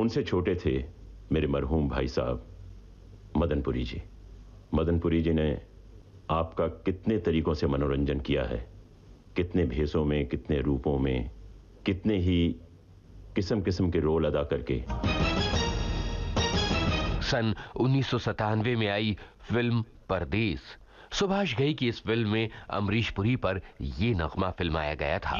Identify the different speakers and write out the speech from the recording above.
Speaker 1: उनसे छोटे थे मेरे मरहूम भाई साहब मदनपुरी जी। मदनपुरी जी ने आपका कितने तरीकों से मनोरंजन किया है, कितने भेषों में, कितने रूपों में, कितने ही किस्म किस्म के रोल अदा करके।
Speaker 2: सन 1997 में आई फिल्म परदेस। सुभाष घई की इस फिल्म में अमरीश पुरी पर यह नगमा फिल्माया गया था।